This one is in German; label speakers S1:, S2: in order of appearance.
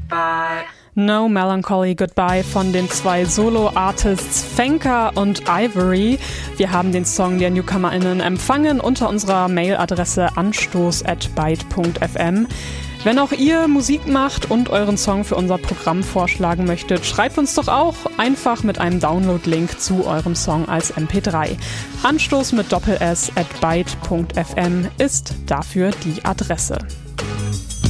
S1: Goodbye.
S2: No Melancholy Goodbye von den zwei Solo-Artists Fenka und Ivory. Wir haben den Song der NewcomerInnen empfangen unter unserer Mailadresse anstoß@byte.fm. Wenn auch ihr Musik macht und euren Song für unser Programm vorschlagen möchtet, schreibt uns doch auch einfach mit einem Download-Link zu eurem Song als MP3. Anstoß mit Doppel-S @byte.fm ist dafür die Adresse.